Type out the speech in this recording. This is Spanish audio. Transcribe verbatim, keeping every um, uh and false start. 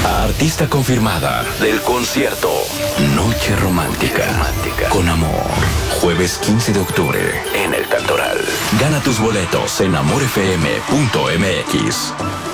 a artista confirmada del concierto Noche Romántica, Romántica con Amor. Jueves quince de octubre en el Cantoral. Gana tus boletos en amor f m punto m x.